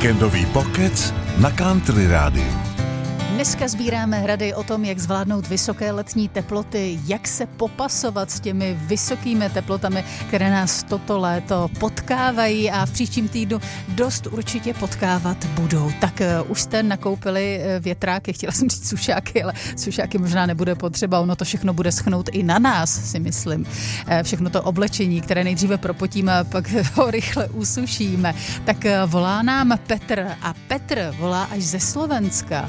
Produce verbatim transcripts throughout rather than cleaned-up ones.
Víkendový pokec na Country Rádiu. Dneska sbíráme rady o tom, jak zvládnout vysoké letní teploty, jak se popasovat s těmi vysokými teplotami, které nás toto léto potkávají a v příštím týdnu dost určitě potkávat budou. Tak uh, už jste nakoupili větráky, chtěla jsem říct sušáky, ale sušáky možná nebude potřeba, ono to všechno bude schnout i na nás, si myslím. Uh, všechno to oblečení, které nejdříve propotíme a pak ho rychle usušíme. Tak uh, volá nám Petr a Petr volá až ze Slovenska.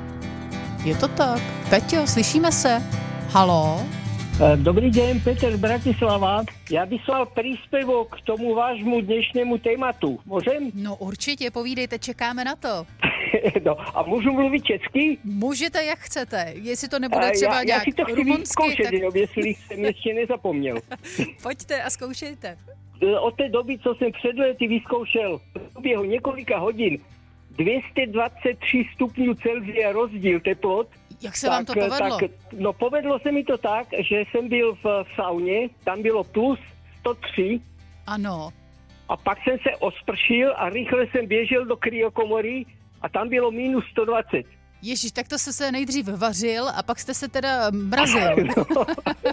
Je to tak. Peťo, slyšíme se? Haló? Dobrý deň, Peter z Bratislava. Ja by slal príspevok k tomu vášmu dnešnému tématu. Môžem? No určitě, povídejte, čekáme na to. No, a můžu mluvit česky? Můžete, jak chcete. Jestli to nebude třeba já, nějak já si to chci rumunsky, vyzkoušet, tak... jenom, jestli jsem ještě nezapomněl. Pojďte a zkoušejte. Od té doby, co jsem před lety vyzkoušel v průběhu několika hodin dvě stě dvacet tři stupňů Celsia rozdíl teplot. Jak se tak, vám to povedlo? Tak, no povedlo se mi to tak, že jsem byl v sauně, tam bylo plus sto tři. Ano. A pak jsem se ospršil a rychle jsem běžel do kryokomory a tam bylo minus sto dvacet. Ježiš, tak to jste se nejdřív vařil a pak jste se teda mrazil. No.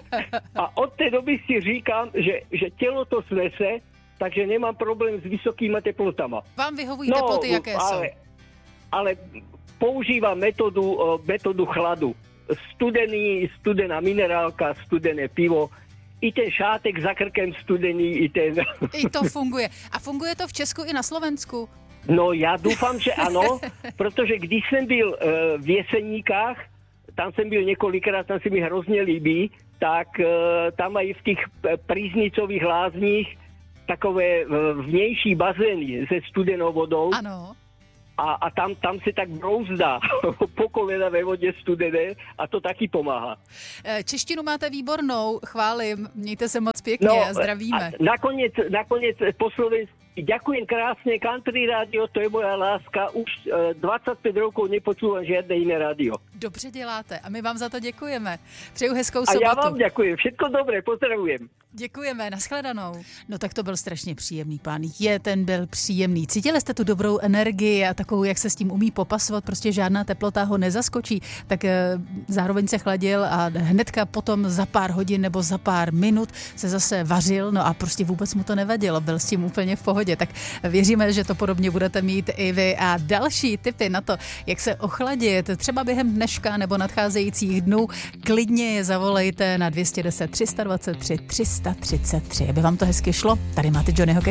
A od té doby si říkám, že, že tělo to snese, takže nemám problém s vysokýma teplotama. Vám vyhovují no, teploty, jaké ale, jsou? ale používám metodu, metodu chladu. Studený, studená minerálka, studené pivo, i ten šátek za krkem studený, i ten... I to funguje. A funguje to v Česku i na Slovensku? No já doufám, že ano, protože když jsem byl uh, v Jeseníkách, tam jsem byl několikrát, tam se mi hrozně líbí, tak uh, tam mají v těch príznicových lázních takové vnější bazény se studenou vodou. Ano. A, a tam, tam se tak brouzdá po kolena ve vodě studené a to taky pomáhá. Češtinu máte výbornou, chválím, mějte se moc pěkně no, a zdravíme. A nakonec, nakonec po slovensky ďakujem krásne, Country Rádio, to je moja láska, už dvacet pět rokov nepočúvam žiadne iné rádio. Dobře děláte a my vám za to děkujeme. Přeju hezkou a sobotu. A já vám děkuji, všetko dobré, pozdravujem. Děkujeme, nashledanou. No tak to byl strašně příjemný pán. Je, ten byl příjemný. Cítili jste tu dobrou energii a takovou, jak se s tím umí popasovat, prostě žádná teplota ho nezaskočí, tak e, zároveň se chladil a hnedka potom za pár hodin nebo za pár minut se zase vařil, no a prostě vůbec mu to nevadilo, byl s tím úplně v pohodě. Tak věříme, že to podobně budete mít i vy a další tipy na to, jak se ochladit, třeba během dneška nebo nadcházejících dnů, klidně je zavolejte na dvě stě deset, tři sta dvacet tři, tři sta třicet tři. Aby vám to hezky šlo, tady máte Johnnyho